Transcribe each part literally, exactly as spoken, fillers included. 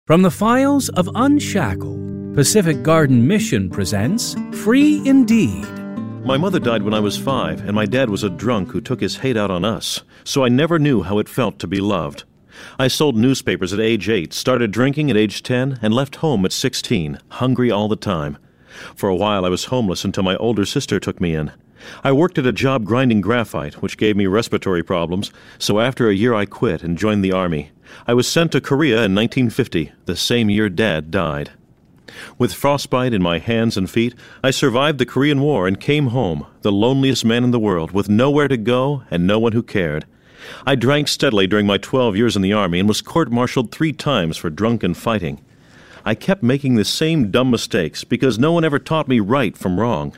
From the files of Unshackled, Pacific Garden Mission presents Free Indeed. My mother died when I was five, and my dad was a drunk who took his hate out on us, so I never knew how it felt to be loved. I sold newspapers at age eight, started drinking at age ten, and left home at sixteen, hungry all the time. For a while I was homeless until my older sister took me in. I worked at a job grinding graphite, which gave me respiratory problems, so after a year I quit and joined the Army. I was sent to Korea in nineteen fifty, the same year Dad died. With frostbite in my hands and feet, I survived the Korean War and came home, the loneliest man in the world, with nowhere to go and no one who cared. I drank steadily during my twelve years in the Army and was court-martialed three times for drunken fighting. I kept making the same dumb mistakes because no one ever taught me right from wrong.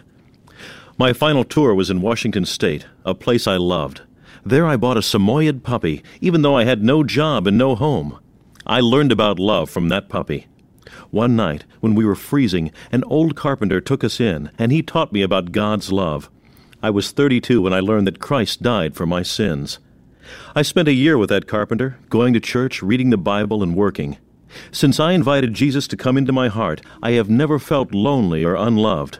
My final tour was in Washington State, a place I loved. There I bought a Samoyed puppy, even though I had no job and no home. I learned about love from that puppy. One night, when we were freezing, an old carpenter took us in, and he taught me about God's love. I was thirty-two when I learned that Christ died for my sins. I spent a year with that carpenter, going to church, reading the Bible, and working. Since I invited Jesus to come into my heart, I have never felt lonely or unloved.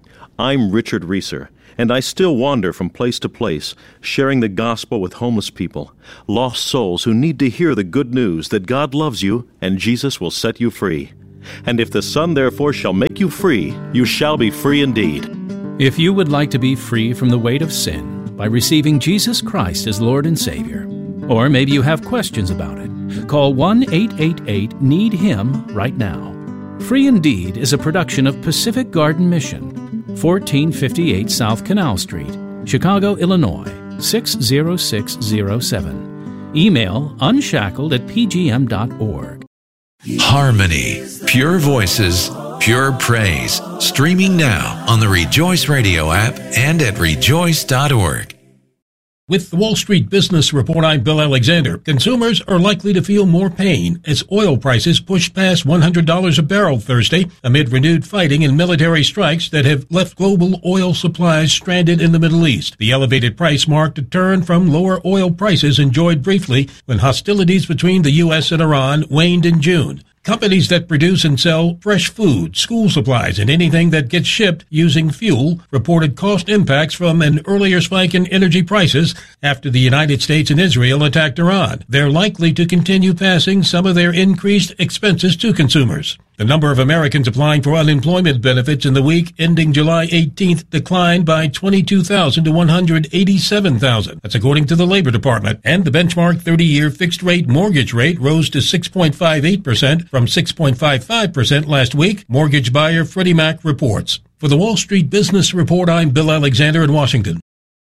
I'm Richard Reeser, and I still wander from place to place, sharing the gospel with homeless people, lost souls who need to hear the good news that God loves you and Jesus will set you free. And if the Son therefore shall make you free, you shall be free indeed. If you would like to be free from the weight of sin by receiving Jesus Christ as Lord and Savior, or maybe you have questions about it, call one eight eight eight need him right now. Free Indeed is a production of Pacific Garden Mission, fourteen fifty-eight South Canal Street, Chicago, Illinois, six zero six zero seven. Email unshackled at p g m dot org. Harmony, pure voices, pure praise. Streaming now on the Rejoice Radio app and at rejoice dot org. With the Wall Street Business Report, I'm Bill Alexander. Consumers are likely to feel more pain as oil prices push past one hundred dollars a barrel Thursday amid renewed fighting and military strikes that have left global oil supplies stranded in the Middle East. The elevated price marked a turn from lower oil prices enjoyed briefly when hostilities between the U S and Iran waned in June. Companies that produce and sell fresh food, school supplies, and anything that gets shipped using fuel reported cost impacts from an earlier spike in energy prices after the United States and Israel attacked Iran. They're likely to continue passing some of their increased expenses to consumers. The number of Americans applying for unemployment benefits in the week ending July eighteenth declined by twenty-two thousand to one hundred eighty-seven thousand. That's according to the Labor Department. And the benchmark thirty-year fixed-rate mortgage rate rose to six point five eight percent from six point five five percent last week, mortgage buyer Freddie Mac reports. For the Wall Street Business Report, I'm Bill Alexander in Washington.